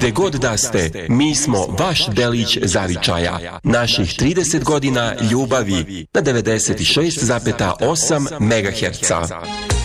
Gde god da ste, mi smo vaš delić zavičaja. Naših 30 godina ljubavi na 96,8 MHz.